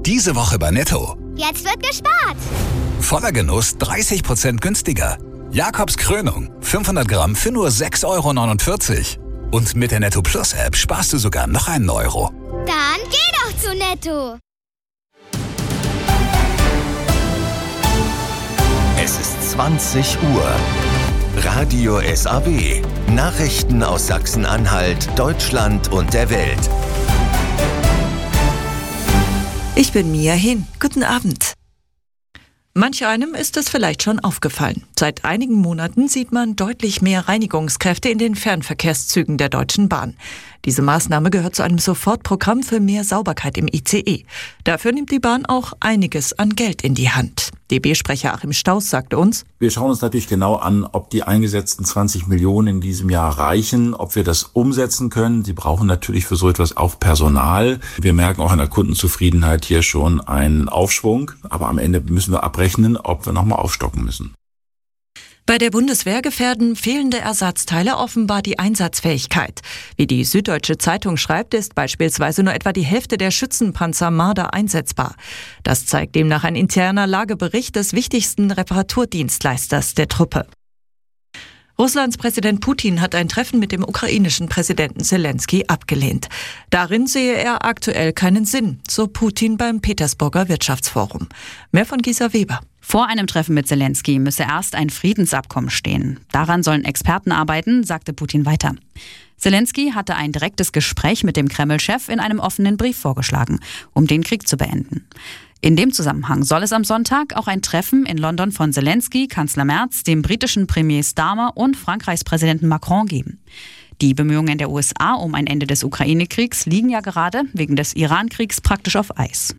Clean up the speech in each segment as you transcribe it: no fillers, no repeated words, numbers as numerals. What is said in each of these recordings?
Diese Woche bei Netto. Jetzt wird gespart. Voller Genuss 30% günstiger. Jakobs Krönung 500 Gramm für nur 6,49 €. Und mit der Netto Plus App sparst du sogar noch einen Euro. Dann geh doch zu Netto. Es ist 20 Uhr. Radio SAW. Nachrichten aus Sachsen-Anhalt, Deutschland und der Welt. Ich bin Mia Hin. Guten Abend. Manch einem ist es vielleicht schon aufgefallen. Seit einigen Monaten sieht man deutlich mehr Reinigungskräfte in den Fernverkehrszügen der Deutschen Bahn. Diese Maßnahme gehört zu einem Sofortprogramm für mehr Sauberkeit im ICE. Dafür nimmt die Bahn auch einiges an Geld in die Hand. DB-Sprecher Achim Stauß sagte uns: Wir schauen uns natürlich genau an, ob die eingesetzten 20 Millionen in diesem Jahr reichen, ob wir das umsetzen können. Sie brauchen natürlich für so etwas auch Personal. Wir merken auch an der Kundenzufriedenheit hier schon einen Aufschwung. Aber am Ende müssen wir abrechnen, ob wir nochmal aufstocken müssen. Bei der Bundeswehr gefährden fehlende Ersatzteile offenbar die Einsatzfähigkeit. Wie die Süddeutsche Zeitung schreibt, ist beispielsweise nur etwa die Hälfte der Schützenpanzer Marder einsetzbar. Das zeigt demnach ein interner Lagebericht des wichtigsten Reparaturdienstleisters der Truppe. Russlands Präsident Putin hat ein Treffen mit dem ukrainischen Präsidenten Zelensky abgelehnt. Darin sehe er aktuell keinen Sinn, so Putin beim Petersburger Wirtschaftsforum. Mehr von Gisa Weber. Vor einem Treffen mit Zelensky müsse erst ein Friedensabkommen stehen. Daran sollen Experten arbeiten, sagte Putin weiter. Zelensky hatte ein direktes Gespräch mit dem Kreml-Chef in einem offenen Brief vorgeschlagen, um den Krieg zu beenden. In dem Zusammenhang soll es am Sonntag auch ein Treffen in London von Zelensky, Kanzler Merz, dem britischen Premier Starmer und Frankreichs Präsidenten Macron geben. Die Bemühungen der USA um ein Ende des Ukraine-Kriegs liegen ja gerade wegen des Iran-Kriegs praktisch auf Eis.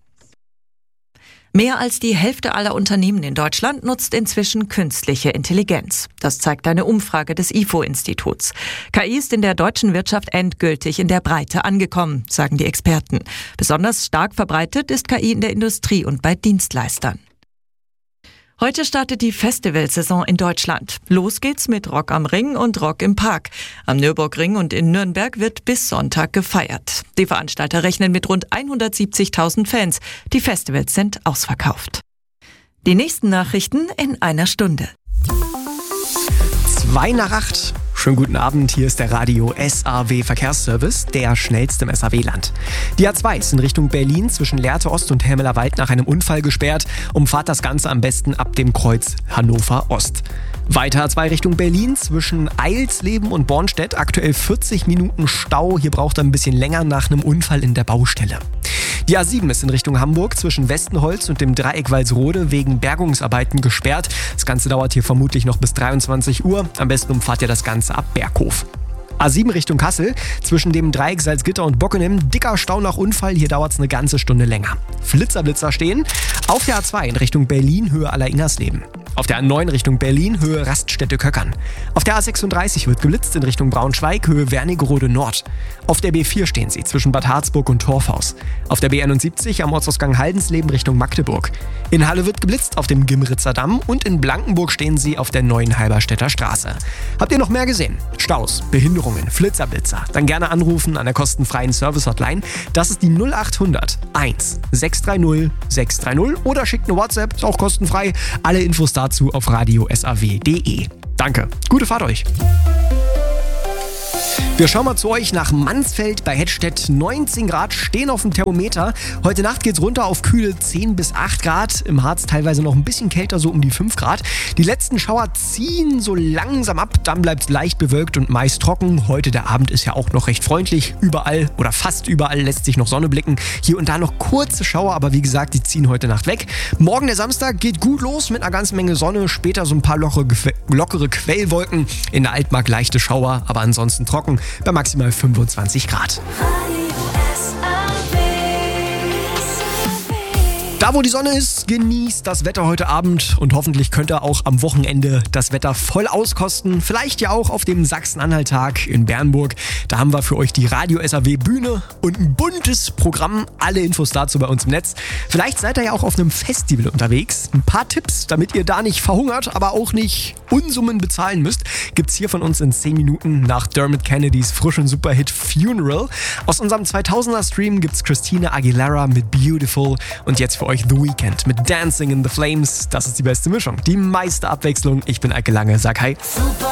Mehr als die Hälfte aller Unternehmen in Deutschland nutzt inzwischen künstliche Intelligenz. Das zeigt eine Umfrage des IFO-Instituts. KI ist in der deutschen Wirtschaft endgültig in der Breite angekommen, sagen die Experten. Besonders stark verbreitet ist KI in der Industrie und bei Dienstleistern. Heute startet die Festivalsaison in Deutschland. Los geht's mit Rock am Ring und Rock im Park. Am Nürburgring und in Nürnberg wird bis Sonntag gefeiert. Die Veranstalter rechnen mit rund 170.000 Fans. Die Festivals sind ausverkauft. Die nächsten Nachrichten in einer Stunde. 7:02. Schönen guten Abend, hier ist der Radio SAW Verkehrsservice, der schnellste im SAW-Land. Die A2 ist in Richtung Berlin zwischen Lehrte Ost und Helmeler-Wald nach einem Unfall gesperrt. Umfahrt das Ganze am besten ab dem Kreuz Hannover Ost. Weiter A2 Richtung Berlin zwischen Eilsleben und Bornstedt. Aktuell 40 Minuten Stau. Hier braucht er ein bisschen länger nach einem Unfall in der Baustelle. Die A7 ist in Richtung Hamburg zwischen Westenholz und dem Dreieck Walsrode wegen Bergungsarbeiten gesperrt. Das Ganze dauert hier vermutlich noch bis 23 Uhr. Am besten umfahrt ihr das Ganze ab Berghof. A7 Richtung Kassel, zwischen dem Dreieck Salzgitter und Bockenem, dicker Stau nach Unfall, hier dauert es eine ganze Stunde länger. Blitzer stehen auf der A2 in Richtung Berlin, Höhe Aller-Ingersleben. Auf der A9 Richtung Berlin, Höhe Raststätte-Köckern. Auf der A36 wird geblitzt in Richtung Braunschweig, Höhe Wernigerode Nord. Auf der B4 stehen sie zwischen Bad Harzburg und Torfhaus. Auf der B71 am Ortsausgang Haldensleben Richtung Magdeburg. In Halle wird geblitzt auf dem Gimritzer Damm und in Blankenburg stehen sie auf der neuen Halberstädter Straße. Habt ihr noch mehr gesehen? Staus, Behinderungen, Flitzer? Dann gerne anrufen an der kostenfreien Service-Hotline. Das ist die 0800 1 630 630 oder schickt eine WhatsApp, ist auch kostenfrei. Alle Infos dazu auf radiosaw.de. Danke, gute Fahrt euch. Wir schauen mal zu euch nach Mansfeld bei Hettstedt. 19 Grad stehen auf dem Thermometer. Heute Nacht geht's runter auf kühle 10 bis 8 Grad. Im Harz teilweise noch ein bisschen kälter, so um die 5 Grad. Die letzten Schauer ziehen so langsam ab. Dann bleibt's leicht bewölkt und meist trocken. Heute der Abend ist ja auch noch recht freundlich. Überall oder fast überall lässt sich noch Sonne blicken. Hier und da noch kurze Schauer, aber wie gesagt, die ziehen heute Nacht weg. Morgen der Samstag geht gut los mit einer ganzen Menge Sonne. Später so ein paar lockere Quellwolken. In der Altmark leichte Schauer, aber ansonsten trocken. Bei maximal 25 Grad. Da, wo die Sonne ist, genießt das Wetter heute Abend und hoffentlich könnt ihr auch am Wochenende das Wetter voll auskosten. Vielleicht ja auch auf dem Sachsen-Anhalt-Tag in Bernburg. Da haben wir für euch die Radio SAW Bühne und ein buntes Programm. Alle Infos dazu bei uns im Netz. Vielleicht seid ihr ja auch auf einem Festival unterwegs. Ein paar Tipps, damit ihr da nicht verhungert, aber auch nicht Unsummen bezahlen müsst, gibt's hier von uns in 10 Minuten nach Dermot Kennedys frischen Superhit Funeral. Aus unserem 2000er Stream gibt's Christina Aguilera mit Beautiful und jetzt für euch The Weeknd mit Dancing in the Flames. Das ist die beste Mischung, die meiste Abwechslung. Ich bin Eike Lange, sag hi.